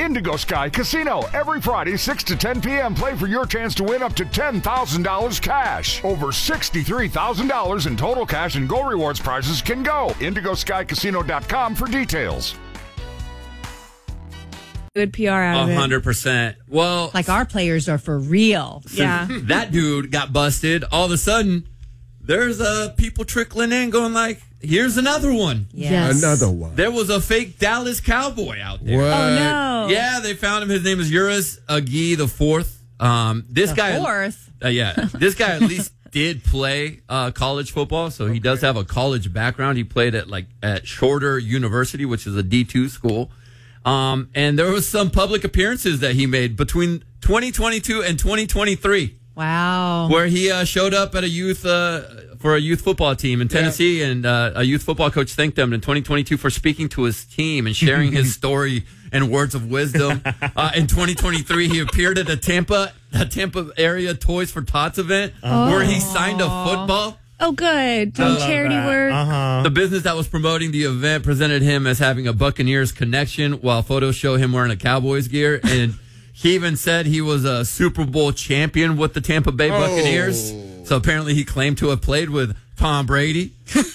Indigo Sky Casino. Every Friday, 6 to 10 p.m. Play for your chance to win up to $10,000 cash. Over $63,000 in total cash and Go Rewards prizes can go. IndigoSkyCasino.com for details. Good PR out of it. 100%. Well, Like our players are for real. Yeah. that dude got busted. All of a sudden, there's people trickling in going like, here's another one. Yes. Another one. There was a fake Dallas Cowboy out there. What? Oh, no. Yeah, they found him. His name is Uris Agi the Fourth. This guy, Fourth. this guy at least did play college football, so he does have a college background. He played at Shorter University, which is a D2 school. And there was some public appearances that he made between 2022 and 2023. Wow. Where he showed up at a youth for a youth football team in Tennessee, and a youth football coach thanked him in 2022 for speaking to his team and sharing his story and words of wisdom. In 2023, he appeared at a Tampa area Toys for Tots event where he signed a football. Oh, good. Doing charity work. The business that was promoting the event presented him as having a Buccaneers connection, while photos show him wearing a Cowboys gear. And he even said he was a Super Bowl champion with the Tampa Bay Buccaneers. So apparently he claimed to have played with Tom Brady.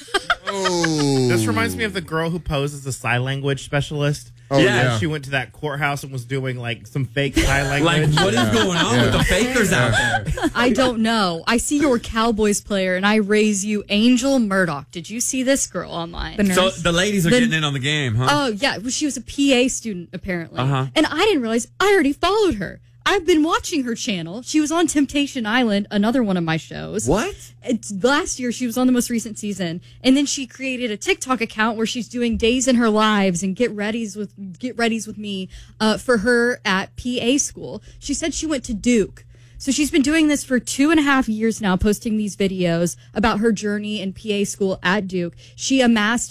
This reminds me of the girl who posed as a sign language specialist. Oh, yeah. She went to that courthouse and was doing like some fake sign language. Like, what is going on with the fakers out there? I don't know. I see you're a Cowboys player, and I raise you Angel Murdoch. Did you see this girl online? So the ladies are getting in on the game, huh? Oh, yeah. Well, she was a PA student, apparently. Uh-huh. And I didn't realize I already followed her. I've been watching her channel. She was on Temptation Island, another one of my shows. What? Last year, she was on the most recent season. And then she created a TikTok account where she's doing days in her lives and get readies with me for her at PA school. She said she went to Duke. So she's been doing this for 2.5 years now, posting these videos about her journey in PA school at Duke. She amassed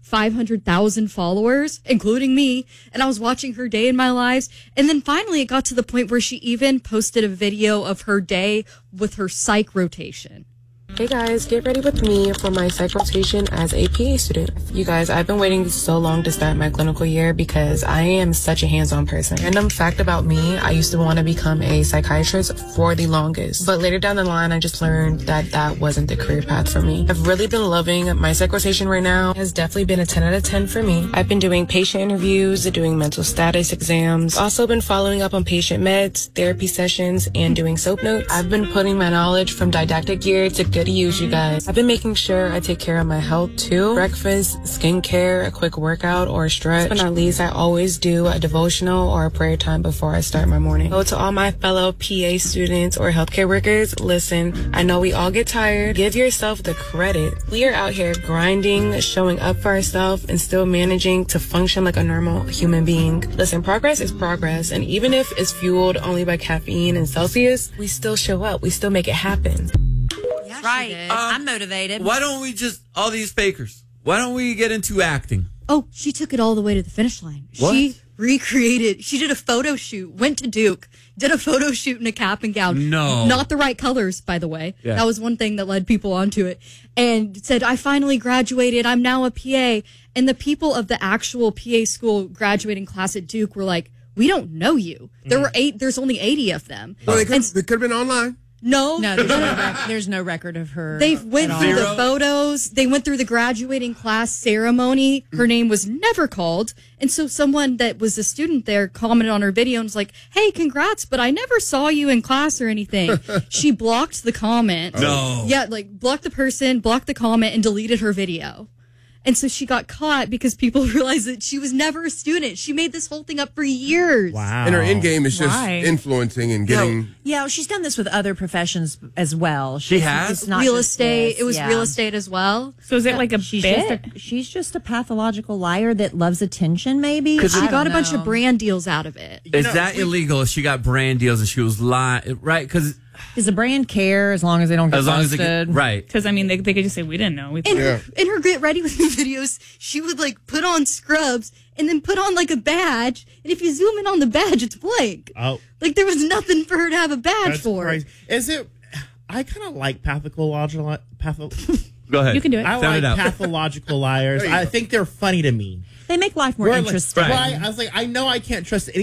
500,000 followers, including me, and I was watching her day in my lives. And then finally it got to the point where she even posted a video of her day with her psych rotation. Hey guys, get ready with me for my psych rotation as a PA student. You guys, I've been waiting so long to start my clinical year because I am such a hands-on person. Random fact about me, I used to want to become a psychiatrist for the longest. But later down the line, I just learned that that wasn't the career path for me. I've really been loving my psych rotation right now. It has definitely been a 10 out of 10 for me. I've been doing patient interviews, doing mental status exams, also been following up on patient meds, therapy sessions, and doing soap notes. I've been putting my knowledge from didactic gear to good use, you guys. I've been making sure I take care of my health too. Breakfast, skincare, a quick workout, or a stretch. But not least, I always do a devotional or a prayer time before I start my morning. So to all my fellow PA students or healthcare workers, listen, I know we all get tired. Give yourself the credit. We are out here grinding, showing up for ourselves, and still managing to function like a normal human being. Listen, progress is progress, and even if it's fueled only by caffeine and Celsius, we still show up. We still make it happen. Right. I'm motivated. Why don't we all these fakers, why don't we get into acting? Oh, she took it all the way to the finish line. What? She did a photo shoot, went to Duke, did a photo shoot in a cap and gown. No. Not the right colors, by the way. Yeah. That was one thing that led people onto it. And said, I finally graduated. I'm now a PA. And the people of the actual PA school graduating class at Duke were like, we don't know you. There's only 80 of them. Well, they could have been online. No, There's no record of her. They went through the Zero? photos. They went through the graduating class ceremony. Her name was never called. And so someone that was a student there commented on her video and was like, hey, congrats, but I never saw you in class or anything. She blocked the comment. No. Yeah, blocked the person, blocked the comment, and deleted her video. And so she got caught because people realized that she was never a student. She made this whole thing up for years. Wow. And her end game is just Why? influencing and getting. Yeah, she's done this with other professions as well. She has? It's not Real just estate. this, It was yeah. real estate as well. So is it like a She's bit? just a pathological liar that loves attention, maybe. Because She I got a don't bunch know. of brand deals out of it. Is that illegal if she got brand deals and she was lying? Right? Because Does the brand care as long as they don't get as long as busted? they get, right. Because, I mean, they could just say, we didn't know. We In thought. her Get Ready With Me videos, she would put on scrubs and then put on a badge. And if you zoom in on the badge, it's blank. Oh, There was nothing for her to have a badge that's for. crazy. Is it? I kind of like pathological. Go ahead. You can do it. I Sound it like out. pathological liars. I think they're funny to me. They make life more We're interesting. I was like, I know I can't trust